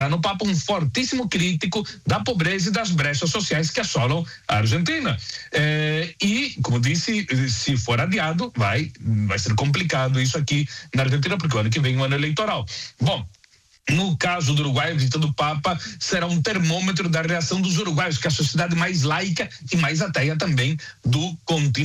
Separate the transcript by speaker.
Speaker 1: no Papa um fortíssimo crítico da pobreza e das brechas sociais que assolam a Argentina. E, como disse, se for adiado, vai ser complicado isso aqui na Argentina, porque o ano que vem é um ano eleitoral. Bom, no caso do Uruguai, a visita do Papa será um termômetro da reação dos uruguaios, que é a sociedade mais laica e mais ateia também do continente.